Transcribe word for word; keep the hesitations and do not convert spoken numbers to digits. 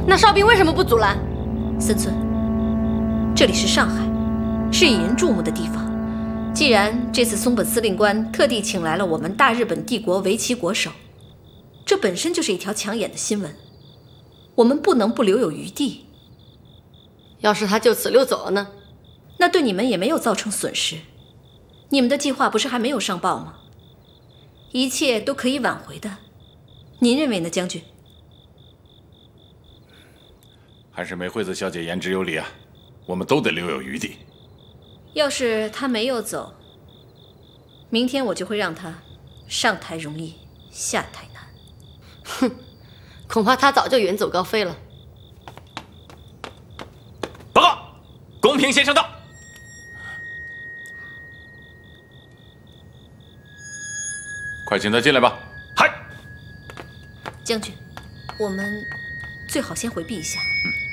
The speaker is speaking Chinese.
那哨兵为什么不阻拦？ 森村，这里是上海，是引人注目的地方。既然这次松本司令官特地请来了我们大日本帝国围棋国手，这本身就是一条抢眼的新闻，我们不能不留有余地。 要是他就此溜走了呢？ 那对你们也没有造成损失。你们的计划不是还没有上报吗？一切都可以挽回的。您认为呢，将军？ 还是梅惠子小姐言之有理啊，我们都得留有余地。 要是他没有走，明天我就会让他上台容易下台难。 哼，恐怕他早就远走高飞了。 报告，公平先生到。 快请他进来吧。 嗨， 将军，我们最好先回避一下。 嗯。